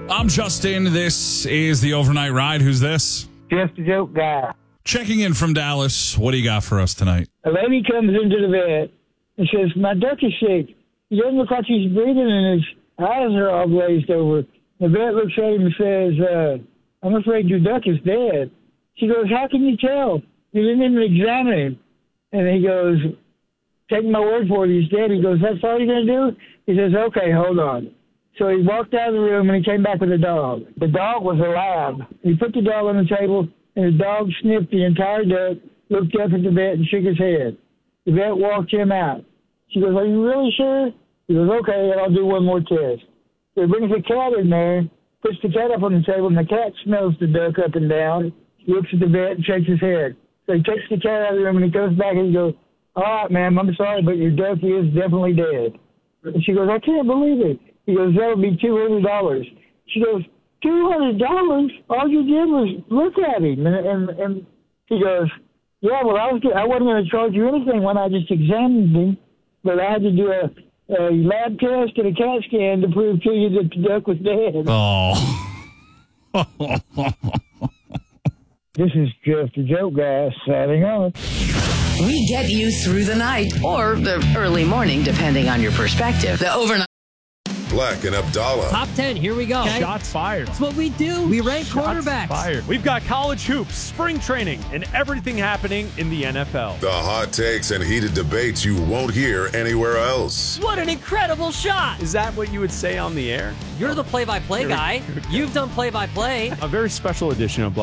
I'm Justin. This is the Overnight Ride. Who's this? Just a joke guy. Checking in from Dallas. What do you got for us tonight? A lady comes into the vet and says, my duck is sick. He doesn't look like he's breathing and his eyes are all glazed over. The vet looks at him and says, I'm afraid your duck is dead. She goes, how can you tell? You didn't even examine him. And he goes, take my word for it, he's dead. He goes, that's all you're going to do? He says, okay, hold on. So he walked out of the room and he came back with a dog. The dog was a lab. He put the dog on the table and the dog sniffed the entire duck, looked up at the vet and shook his head. The vet walked him out. She goes, are you really sure? He goes, okay, and I'll do one more test. So he brings the cat in there, puts the cat up on the table, and the cat smells the duck up and down, looks at the vet and shakes his head. So he takes the cat out of the room and he comes back and he goes, all right, ma'am, I'm sorry, but your duck is definitely dead. And she goes, I can't believe it. He goes, that would be $200. She goes, $200? All you did was look at him. And he goes, yeah, well, I wasn't going to charge you anything when I just examined him, but I had to do a lab test and a CAT scan to prove to you that the duck was dead. Oh. This is Just a Joke Guy signing off. We get you through the night or the early morning, depending on your perspective. The overnight. Black and Abdallah. Top 10, here we go. Okay. Shots fired. That's what we do. We rank quarterbacks. Fired. We've got college hoops, spring training, and everything happening in the NFL. The hot takes and heated debates you won't hear anywhere else. What an incredible shot. Is that what you would say on the air? You're the play-by-play guy. You've done play-by-play. A very special edition of Black